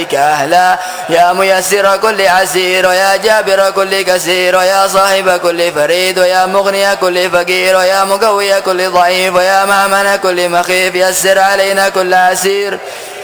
أهلا يا ميسر كل عسير ويا جابر كل كسير ويا صاحب كل فريد ويا مغني كل فقير ويا مقوي كل ضعيف ويا مأمن كل مخيف يسر علينا كل عسير